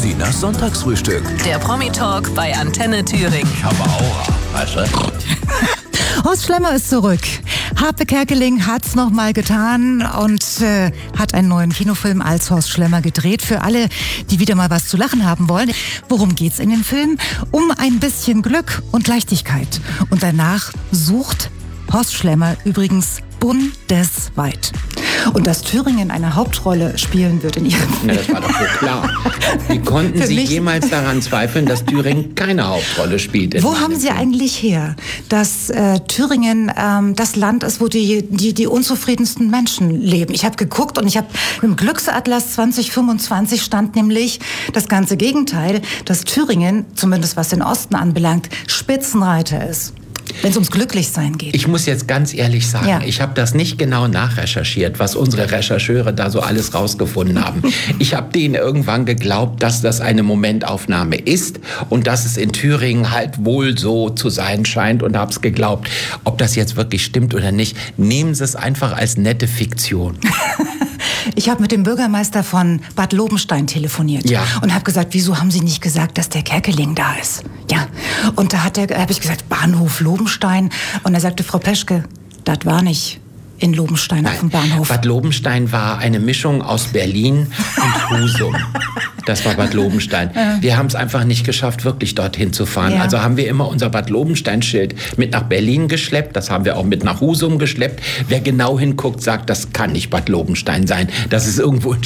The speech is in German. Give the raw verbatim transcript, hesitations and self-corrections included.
Tinas Sonntagsfrühstück. Der Promi-Talk bei Antenne Thüringen. Ich habe Aura, weißt du? Horst Schlemmer ist zurück. Harpe Kerkeling hat's noch mal getan und äh, hat einen neuen Kinofilm als Horst Schlemmer gedreht. Für alle, die wieder mal was zu lachen haben wollen. Worum geht's in dem Film? Um ein bisschen Glück und Leichtigkeit. Und danach sucht Horst Schlemmer übrigens bundesweit. Und dass Thüringen eine Hauptrolle spielen wird in ihrem Film. Na, das war doch wohl klar. Wie konnten Für Sie mich- jemals daran zweifeln, dass Thüringen keine Hauptrolle spielt? in Wo meinem haben Sie Film? eigentlich her, dass äh, Thüringen ähm, das Land ist, wo die, die, die unzufriedensten Menschen leben? Ich habe geguckt und ich habe im Glücksatlas zwanzig fünfundzwanzig stand nämlich das ganze Gegenteil, dass Thüringen, zumindest was den Osten anbelangt, Spitzenreiter ist, wenn es ums Glücklichsein geht. Ich muss jetzt ganz ehrlich sagen, Ja. ich habe das nicht genau nachrecherchiert, was unsere Rechercheure da so alles rausgefunden haben. Ich habe denen irgendwann geglaubt, dass das eine Momentaufnahme ist und dass es in Thüringen halt wohl so zu sein scheint und habe es geglaubt. Ob das jetzt wirklich stimmt oder nicht, nehmen Sie es einfach als nette Fiktion. Ich habe mit dem Bürgermeister von Bad Lobenstein telefoniert Ja. und habe gesagt, wieso haben Sie nicht gesagt, dass der Kerkeling da ist? Ja. Und da hat er, habe ich gesagt, Bahnhof Lobenstein. Und er sagte, Frau Peschke, das war nicht in Lobenstein auf dem Bahnhof. Bad Lobenstein war eine Mischung aus Berlin und Husum. Das war Bad Lobenstein. Wir haben es einfach nicht geschafft, wirklich dorthin zu fahren. Ja. Also haben wir immer unser Bad Lobenstein-Schild mit nach Berlin geschleppt. Das haben wir auch mit nach Husum geschleppt. Wer genau hinguckt, sagt, das kann nicht Bad Lobenstein sein. Das ist irgendwo in